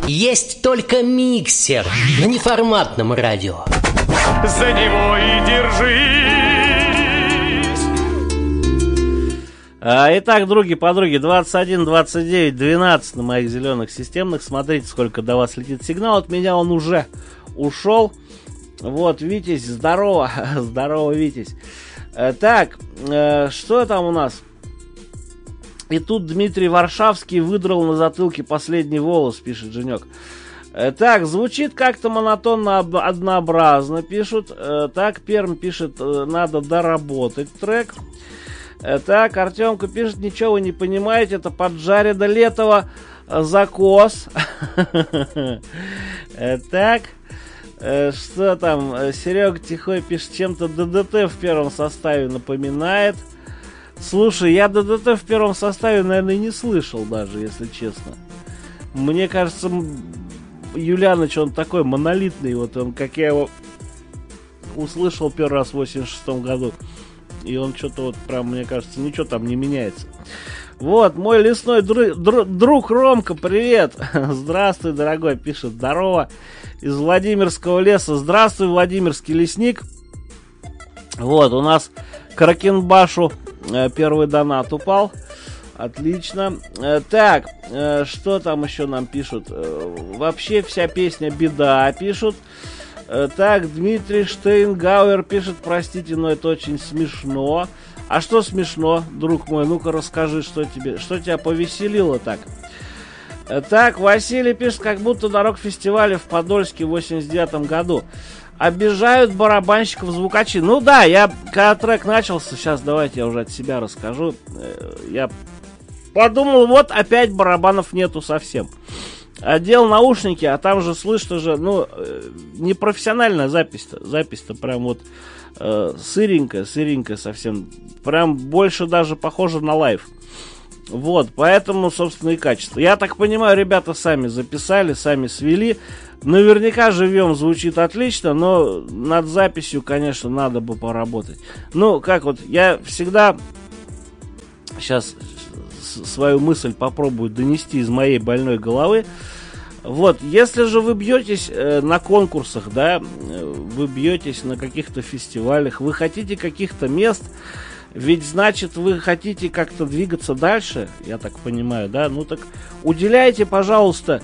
Есть только миксер на неформатном радио. За него и держись. Итак, други, подруги, 21, 29, 12 на моих зеленых системных. Смотрите, сколько до вас летит сигнал. От меня он уже ушел. Вот, Витязь, здорово. Здорово, Витязь. Так, что там у нас? И тут Дмитрий Варшавский выдрал на затылке последний волос, пишет Женек. Так, звучит как-то монотонно, однообразно, пишут. Так, Перм пишет, надо доработать трек. Так, Артемка пишет, ничего вы не понимаете, это поджарено Летова закос. Так, что там? Серега Тихой пишет, чем-то ДДТ в первом составе напоминает. Слушай, я ДДТ в первом составе, наверное, не слышал даже, если честно. Мне кажется, Юлианыч, он такой монолитный, вот он, как я его услышал первый раз в 86 году. И он что-то вот прям, мне кажется, ничего там не меняется. Вот, мой лесной друг Ромка, привет. Здравствуй, дорогой, пишет, здорово. Из Владимирского леса. Здравствуй, Владимирский лесник. Вот, у нас Кракенбашу первый донат упал. Отлично. Так, что там еще нам пишут? Вообще вся песня беда, пишут. Так, Дмитрий Штейнгауэр пишет, простите, но это очень смешно. А что смешно, друг мой? Ну-ка расскажи, что тебя повеселило так. Так, Василий пишет, как будто на рок-фестивале в Подольске в 89 году. Обижают барабанщиков звукачи. Ну да, я когда трек начался, сейчас давайте я уже от себя расскажу. Я подумал, вот опять барабанов нету совсем. Одел наушники, а там же слышно же, ну, непрофессиональная запись-то. Запись-то прям вот сыренькая совсем. Прям больше даже похоже на лайв. Вот, поэтому, собственно, и качество. Я так понимаю, ребята сами записали, сами свели. Наверняка живьем звучит отлично, но над записью, конечно, надо бы поработать. Ну, как вот, я всегда сейчас свою мысль попробую донести из моей больной головы. Вот, если же вы бьетесь на конкурсах, да, вы бьетесь на каких-то фестивалях, вы хотите каких-то мест, ведь значит вы хотите как-то двигаться дальше, я так понимаю, да, ну так уделяйте, пожалуйста,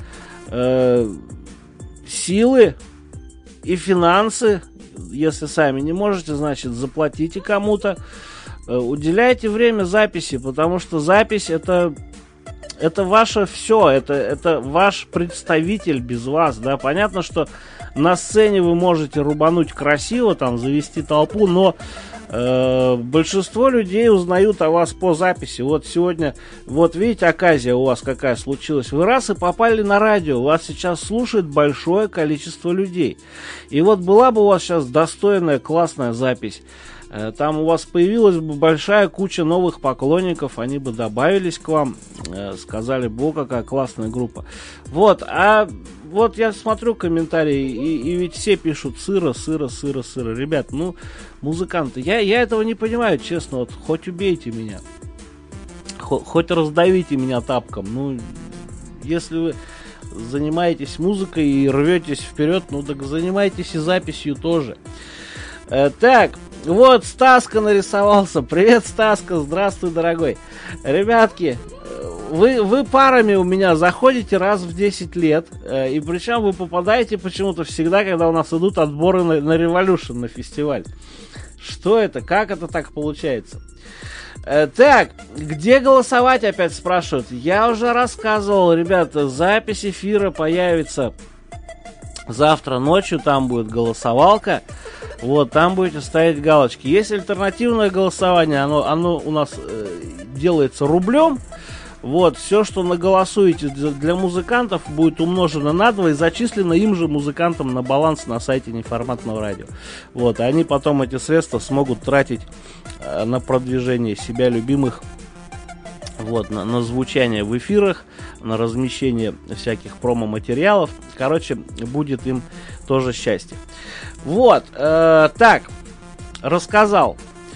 силы и финансы, если сами не можете, значит заплатите кому-то, уделяйте время записи, потому что запись это ваше все, это ваш представитель без вас, да, понятно, что на сцене вы можете рубануть красиво, там, завести толпу, но большинство людей узнают о вас по записи. Вот сегодня, вот видите, оказия у вас какая случилась, вы раз и попали на радио, вас сейчас слушает большое количество людей, и вот была бы у вас сейчас достойная, классная запись, там у вас появилась бы большая куча новых поклонников, они бы добавились к вам, сказали бы, о, какая классная группа. Вот, а вот я смотрю комментарии, и ведь все пишут сыро. Ребят, ну, музыканты, я этого не понимаю, честно, вот хоть убейте меня, хоть раздавите меня тапком, ну, если вы занимаетесь музыкой и рветесь вперед, ну, так занимайтесь и записью тоже. Так, вот Стаска нарисовался. Привет, Стаска, здравствуй, дорогой. Ребятки, вы парами у меня заходите раз в 10 лет, и причем вы попадаете почему-то всегда, когда у нас идут отборы на Revolution, на фестиваль. Что это? Как это так получается? Так, где голосовать, опять спрашивают. Я уже рассказывал, ребята, запись эфира появится завтра ночью, там будет голосовалка. Вот, там будете ставить галочки. Есть альтернативное голосование, оно у нас делается рублем. Вот, все, что наголосуете для музыкантов, будет умножено на 2 и зачислено им же музыкантам на баланс на сайте неформатного радио. Вот, и они потом эти средства смогут тратить на продвижение себя любимых, вот, на звучание в эфирах, на размещение всяких промо-материалов. Короче, будет им тоже счастье. Вот, так, рассказал.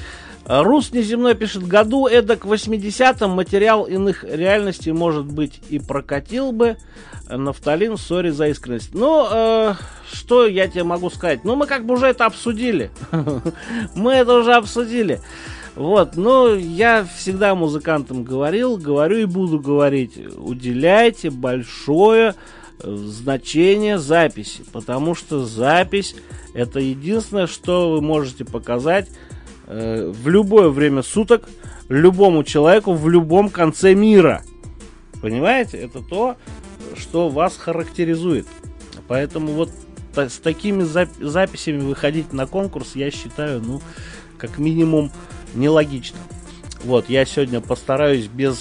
Рус Неземной пишет: году эдак в 80-м материал иных реальностей, может быть, и прокатил бы. Нафталин, сори за искренность. Ну, что я тебе могу сказать? Ну, мы как бы уже это обсудили. Мы это уже обсудили. Вот, но я всегда музыкантам говорил, говорю и буду говорить: уделяйте большое значение записи, потому что запись — это единственное, что вы можете показать в любое время суток любому человеку в любом конце мира. Понимаете? Это то, что вас характеризует. Поэтому вот с такими записями выходить на конкурс, я считаю, ну, как минимум, нелогично. Вот, я сегодня постараюсь без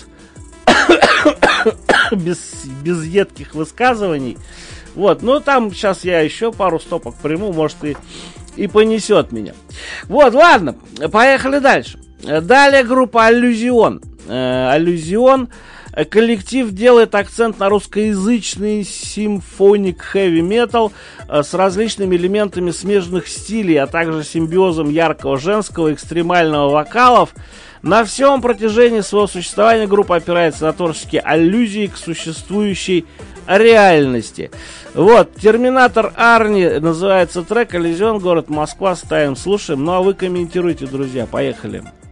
едких высказываний. Вот, ну там сейчас я еще пару стопок приму, может и понесет меня. Вот, ладно, поехали дальше. Далее группа Аллюзион. Аллюзион. Коллектив делает акцент на русскоязычный симфоник хэви-метал с различными элементами смежных стилей, а также симбиозом яркого женского экстремального вокалов. На всем протяжении своего существования группа опирается на творческие аллюзии к существующей реальности. Вот, Терминатор Арни называется трек, Аллюзион, город Москва, ставим, слушаем. Ну а вы комментируйте, друзья, поехали.